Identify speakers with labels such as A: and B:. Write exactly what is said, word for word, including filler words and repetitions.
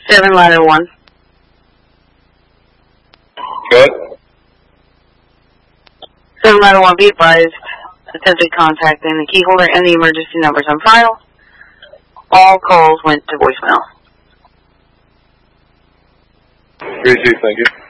A: Seven ladder one.
B: Good.
A: Seven ladder one, be advised. Attempted contact and the key holder and the emergency numbers on file. All calls went to voicemail.
B: Three two, thank you.